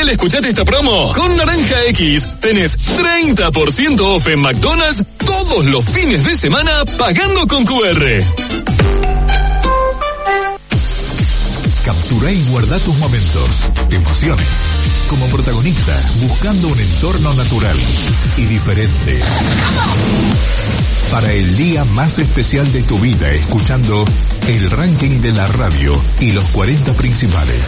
Igual escuchate esta promo. Con Naranja X tenés 30% off en McDonald's todos los fines de semana pagando con QR. Captura y guarda tus momentos, emociones, como protagonista, buscando un entorno natural y diferente. Para el día más especial de tu vida, escuchando el ranking de la radio y los 40 principales.